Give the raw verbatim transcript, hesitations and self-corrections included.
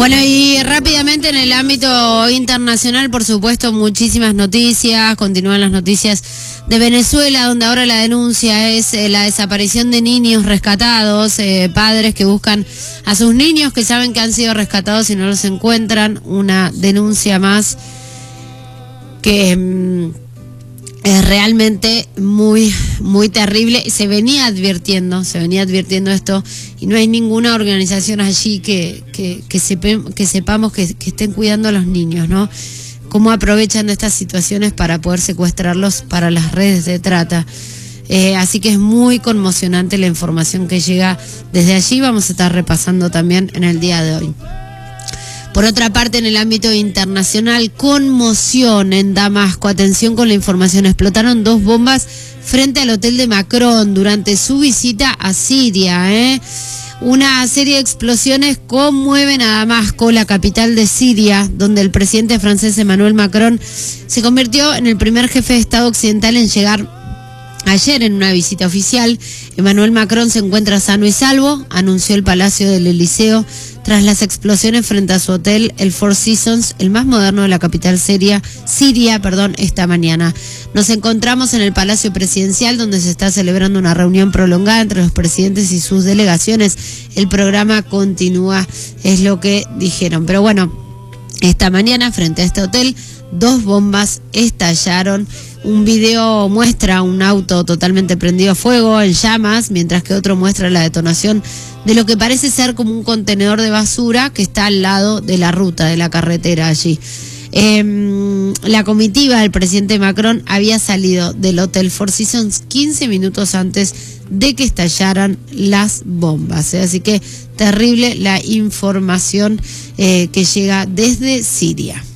Bueno, y rápidamente en el ámbito internacional, por supuesto, muchísimas noticias. Continúan las noticias de Venezuela, donde ahora la denuncia es eh, la desaparición de niños rescatados, eh, padres que buscan a sus niños que saben que han sido rescatados y no los encuentran. Una denuncia más que mm, es realmente muy, muy terrible. Se venía advirtiendo, se venía advirtiendo esto, y no hay ninguna organización allí que, que, que, sepe, que sepamos que, que estén cuidando a los niños, ¿no? Cómo aprovechan de estas situaciones para poder secuestrarlos para las redes de trata. Eh, así que es muy conmocionante la información que llega desde allí. Vamos a estar repasando también en el día de hoy. Por otra parte, en el ámbito internacional, conmoción en Damasco. Atención con la información. Explotaron dos bombas frente al hotel de Macron durante su visita a Siria, ¿eh? Una serie de explosiones conmueven a Damasco, la capital de Siria, donde el presidente francés Emmanuel Macron se convirtió en el primer jefe de Estado occidental en llegar ayer en una visita oficial. Emmanuel Macron se encuentra sano y salvo, anunció el Palacio del Eliseo tras las explosiones frente a su hotel, el Four Seasons, el más moderno de la capital siria, Siria, perdón, esta mañana. Nos encontramos en el Palacio Presidencial, donde se está celebrando una reunión prolongada entre los presidentes y sus delegaciones. El programa continúa, es lo que dijeron. Pero bueno, esta mañana frente a este hotel, dos bombas estallaron. Un video muestra un auto totalmente prendido a fuego, en llamas, mientras que otro muestra la detonación de lo que parece ser como un contenedor de basura que está al lado de la ruta, de la carretera allí. Eh, la comitiva del presidente Macron había salido del Hotel Four Seasons quince minutos antes de que estallaran las bombas, ¿eh? Así que terrible la información eh, que llega desde Siria.